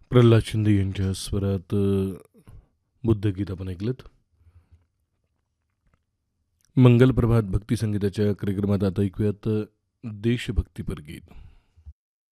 प्रल्हाद शिंदे यांच्या स्वरात बुद्धगीत आपण ऐकलंत. मंगल प्रभात भक्ती संगीताच्या कार्यक्रमात आता ऐकूयात देशभक्तीपर गीत.